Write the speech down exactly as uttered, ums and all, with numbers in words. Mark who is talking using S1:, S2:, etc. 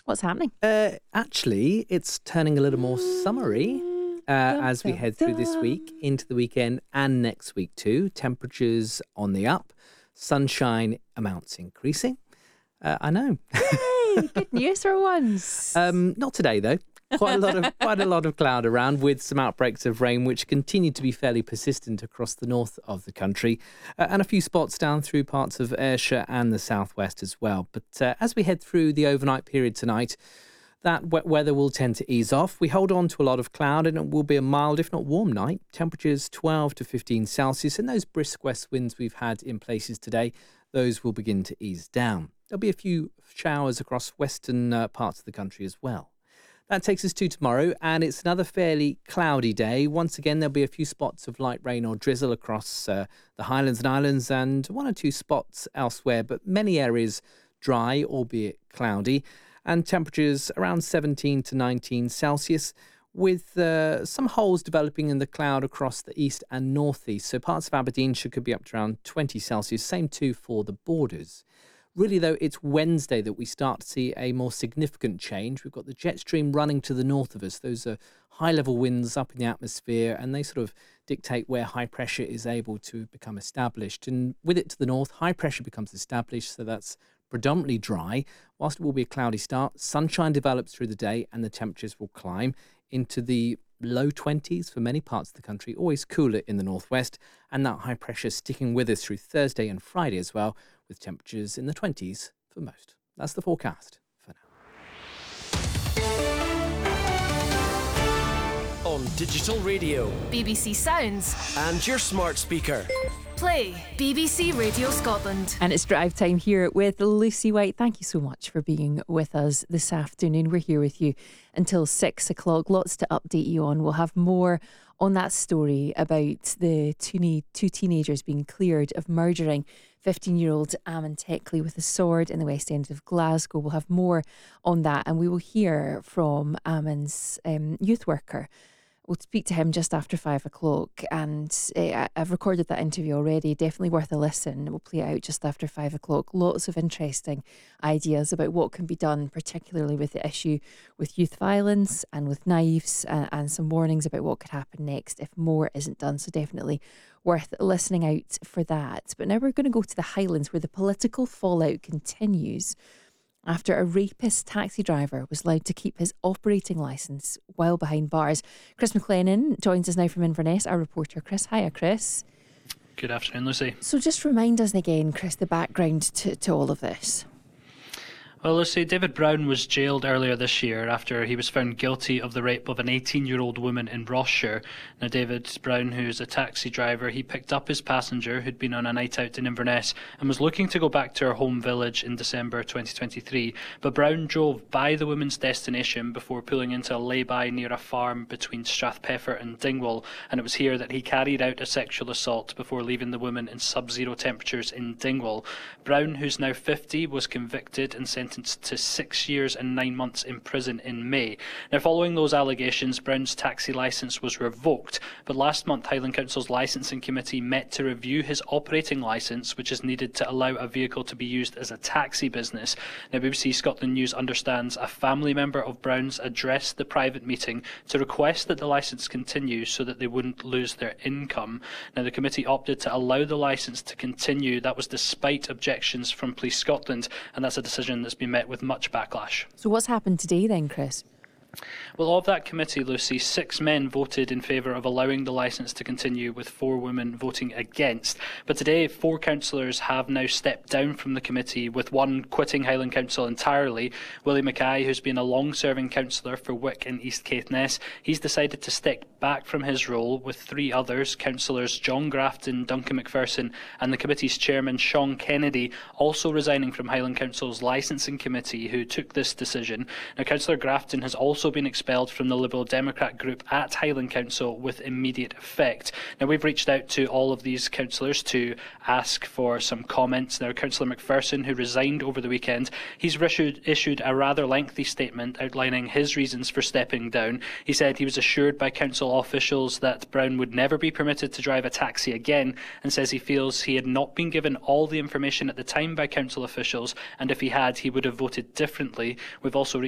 S1: What's happening?
S2: Uh, actually, it's turning a little more summery uh, as we head through this week into the weekend and next week too. Temperatures on the up, sunshine amounts increasing. Uh, I know.
S1: Yay! Good news for once.
S2: Um, not today though. Quite a lot of quite a lot of cloud around, with some outbreaks of rain which continue to be fairly persistent across the north of the country, uh, and a few spots down through parts of Ayrshire and the southwest as well. But uh, as we head through the overnight period tonight, that wet weather will tend to ease off. We hold on to a lot of cloud, and it will be a mild, if not warm, night. Temperatures twelve to fifteen Celsius, and those brisk west winds we've had in places today, those will begin to ease down. There'll be a few showers across western uh, parts of the country as well. That takes us to tomorrow, and it's another fairly cloudy day. Once again, there'll be a few spots of light rain or drizzle across uh, the Highlands and Islands, and one or two spots elsewhere, but many areas dry, albeit cloudy, and temperatures around seventeen to nineteen Celsius, with uh, some holes developing in the cloud across the east and northeast. So parts of Aberdeenshire could be up to around twenty Celsius, same too for the borders. Really, though, it's Wednesday that we start to see a more significant change. We've got the jet stream running to the north of us. Those are high-level winds up in the atmosphere, and they sort of dictate where high pressure is able to become established. And with it to the north, high pressure becomes established, so that's predominantly dry. Whilst it will be a cloudy start, sunshine develops through the day, and the temperatures will climb into the low twenties for many parts of the country, always cooler in the northwest, and that high pressure sticking with us through Thursday and Friday as well, with temperatures in the twenties for most. That's the forecast for now.
S3: On digital radio,
S4: B B C Sounds,
S3: and your smart speaker.
S4: Play B B C Radio Scotland.
S1: And it's drive time here with Lucy White. Thank you so much for being with us this afternoon. We're here with you until six o'clock. Lots to update you on. We'll have more on that story about the two, ne- two teenagers being cleared of murdering fifteen-year-old Ammon Teckley with a sword in the West End of Glasgow. We'll have more on that, and we will hear from Ammon's um, youth worker. We'll speak to him just after five o'clock, and uh, I've recorded that interview already. Definitely worth a listen. We'll play it out just after five o'clock. Lots of interesting ideas about what can be done, particularly with the issue with youth violence and with knives, uh, and some warnings about what could happen next if more isn't done. So definitely worth listening out for that. But now we're going to go to the Highlands, where the political fallout continues after a rapist taxi driver was allowed to keep his operating licence while behind bars. Chris McLennan joins us now from Inverness, our reporter. Chris, hiya, Chris.
S5: Good afternoon, Lucy.
S1: So just remind us again, Chris, the background to, to all of this.
S5: Well, Lucy, David Brown was jailed earlier this year after he was found guilty of the rape of an eighteen-year-old woman in Ross-shire. Now, David Brown, who's a taxi driver, he picked up his passenger who'd been on a night out in Inverness and was looking to go back to her home village in December twenty twenty-three. But Brown drove by the woman's destination before pulling into a lay-by near a farm between Strathpeffer and Dingwall, and it was here that he carried out a sexual assault before leaving the woman in sub-zero temperatures in Dingwall. Brown, who's now fifty, was convicted and sentenced to six years and nine months in prison in May. Now, following those allegations, Brown's taxi licence was revoked, but last month Highland Council's licensing committee met to review his operating licence, which is needed to allow a vehicle to be used as a taxi business. Now, B B C Scotland News understands a family member of Brown's addressed the private meeting to request that the licence continue so that they wouldn't lose their income. Now, the committee opted to allow the licence to continue. That was despite objections from Police Scotland, and that's a decision that's been met with much backlash.
S1: So what's happened today then, Chris?
S5: Well, of that committee, Lucy, six men voted in favour of allowing the licence to continue, with four women voting against. But today, four councillors have now stepped down from the committee, with one quitting Highland Council entirely. Willie Mackay, who's been a long-serving councillor for Wick and East Caithness, he's decided to step back from his role, with three others, councillors John Grafton, Duncan McPherson and the committee's chairman Sean Kennedy, also resigning from Highland Council's licensing committee, who took this decision. Now, Councillor Grafton has also been expelled from the Liberal Democrat group at Highland Council with immediate effect. Now, we've reached out to all of these councillors to ask for some comments. Now, Councillor McPherson, who resigned over the weekend, he's issued, issued a rather lengthy statement outlining his reasons for stepping down. He said he was assured by council officials that Brown would never be permitted to drive a taxi again, and says he feels he had not been given all the information at the time by council officials, and if he had, he would have voted differently. We've also reached